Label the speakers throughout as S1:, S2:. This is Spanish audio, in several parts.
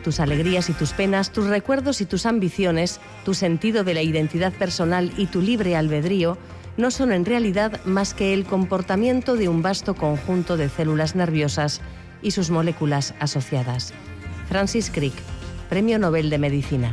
S1: tus alegrías y tus penas, tus recuerdos y tus ambiciones, tu sentido de la identidad personal y tu libre albedrío, no son en realidad más que el comportamiento de un vasto conjunto de células nerviosas y sus moléculas asociadas. Francis Crick, Premio Nobel de Medicina.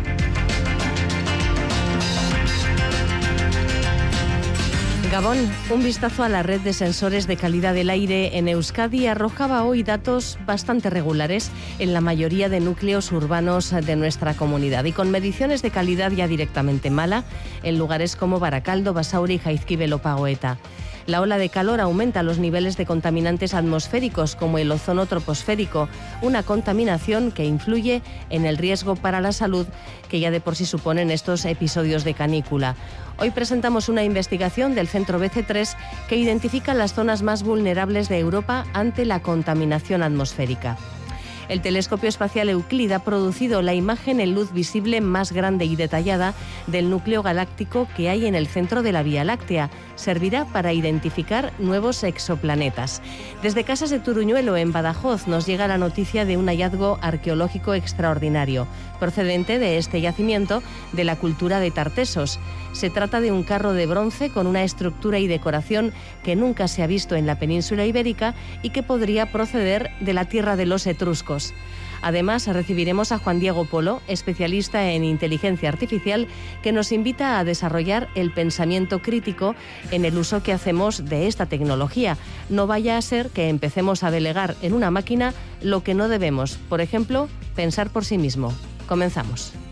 S1: Gabón, un vistazo a la red de sensores de calidad del aire en Euskadi arrojaba hoy datos bastante regulares en la mayoría de núcleos urbanos de nuestra comunidad y con mediciones de calidad ya directamente mala en lugares como Barakaldo, Basauri y Jaizkibel o Pagoeta. La ola de calor aumenta los niveles de contaminantes atmosféricos como el ozono troposférico, una contaminación que influye en el riesgo para la salud que ya de por sí suponen estos episodios de canícula. Hoy presentamos una investigación del Centro BC3 que identifica las zonas más vulnerables de Europa ante la contaminación atmosférica. El telescopio espacial Euclid ha producido la imagen en luz visible más grande y detallada del núcleo galáctico que hay en el centro de la Vía Láctea. Servirá para identificar nuevos exoplanetas. Desde Casas de Turuñuelo, en Badajoz, nos llega la noticia de un hallazgo arqueológico extraordinario, procedente de este yacimiento de la cultura de Tartesos. Se trata de un carro de bronce con una estructura y decoración que nunca se ha visto en la península ibérica y que podría proceder de la tierra de los etruscos. Además, recibiremos a Juan Diego Polo, especialista en inteligencia artificial, que nos invita a desarrollar el pensamiento crítico en el uso que hacemos de esta tecnología. No vaya a ser que empecemos a delegar en una máquina lo que no debemos, por ejemplo, pensar por sí mismo. Comenzamos.